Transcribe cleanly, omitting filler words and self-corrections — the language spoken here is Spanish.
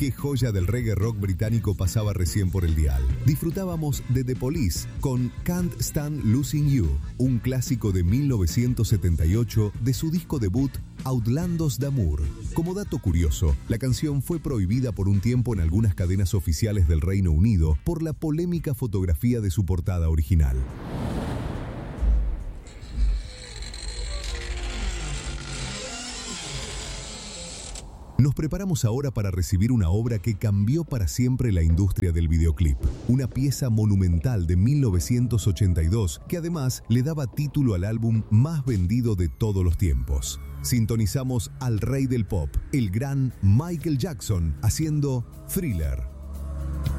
Qué joya del reggae rock británico pasaba recién por el dial. Disfrutábamos de The Police con Can't Stand Losing You, un clásico de 1978 de su disco debut Outlandos d'Amour. Como dato curioso, la canción fue prohibida por un tiempo en algunas cadenas oficiales del Reino Unido por la polémica fotografía de su portada original. Nos preparamos ahora para recibir una obra que cambió para siempre la industria del videoclip. Una pieza monumental de 1982 que además le daba título al álbum más vendido de todos los tiempos. Sintonizamos al rey del pop, el gran Michael Jackson, haciendo Thriller.